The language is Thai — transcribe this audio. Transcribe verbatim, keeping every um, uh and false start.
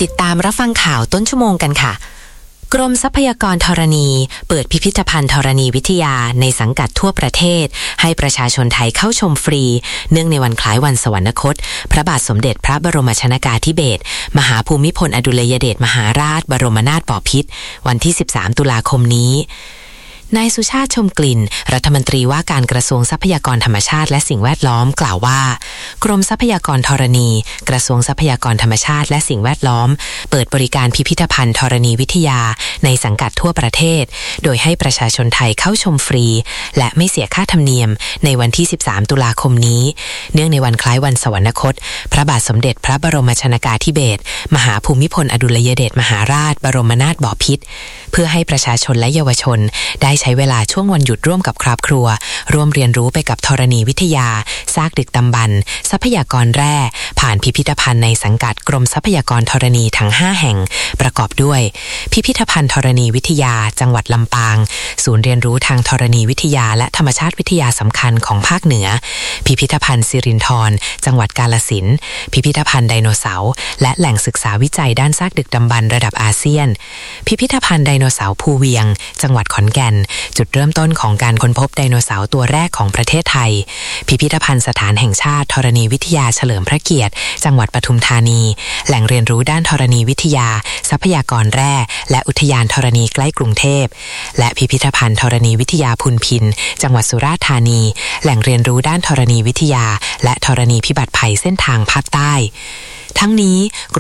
ติดตามรับฟังข่าวต้นชั่วโมงกันค่ะกรมทรัพยากรธรณีเปิดพิพิธภัณฑ์ธรณีวิทยาในสังกัดทั่วประเทศให้ประชาชนไทยเข้าชมฟรีเนื่องในวันคล้ายวันสวรรคตพระบาทสมเด็จพระบรมชนกาธิเบศรมหาภูมิพลอดุลยเดชมหาราชบรมนาถบพิตรวันที่สิบสามตุลาคมนี้นายสุชาติชมกลิ่นรัฐมนตรีว่าการกระทรวงทรัพยากรธรรมชาติและสิ่งแวดล้อมกล่าวว่ากรมทรัพยากรธรณีกระทรวงทรัพยากรธรรมชาติและสิ่งแวดล้อมเปิดบริการพิพิธภัณฑ์ธรณีวิทยาในสังกัดทั่วประเทศโดยให้ประชาชนไทยเข้าชมฟรีและไม่เสียค่าธรรมเนียมในวันที่สิบสามตุลาคมนี้เนื่องในวันคล้ายวันสวรรคตพระบาทสมเด็จพระบรมชนกาธิเบศรมหาภูมิพลอดุลยเดชมหาราชบรมนาถบพิตรเพื่อให้ประชาชนและเยาวชนได้ใช้เวลาช่วงวันหยุดร่วมกับครอบครัวร่วมเรียนรู้ไปกับธรณีวิทยาซากดึกดำบรรพ์ทรัพยากรแร่ผ่านพิพิธภัณฑ์ในสังกัดกรมทรัพยากรธรณีทั้งห้าแห่งประกอบด้วยพิพิธภัณฑ์ธรณีวิทยาจังหวัดลำปางศูนย์เรียนรู้ทางธรณีวิทยาและธรรมชาติวิทยาสำคัญของภาคเหนือพิพิธภัณฑ์สิรินธรจังหวัดกาฬสินธุ์พิพิธภัณฑ์ไดโนเสาร์และแหล่งศึกษาวิจัยด้านซากดึกดำบรรพ์ระดับอาเซียนพิพิธภัณฑ์ไดโนเสาร์ภูเวียงจังหวัดขอนแก่นจุดเริ่มต้นของการค้นพบไดโนเสาร์ตัวแรกของประเทศไทยพิพิธภัณฑ์สถานแห่งชาติธรณีวิทยาเฉลิมพระเกียรติจังหวัดปทุมธานีแหล่งเรียนรู้ด้านธรณีวิทยาทรัพยากรแร่และอุทยานธรณีใกล้กรุงเทพและพิพิธภัณฑ์ธรณีวิทยาพุนพินจังหวัดสุราษฎร์ธานีแหล่งเรียนรู้ด้านธรณีวิทยาและธรณีพิบัติภัยเส้นทางภาคใต้ทั้งนี้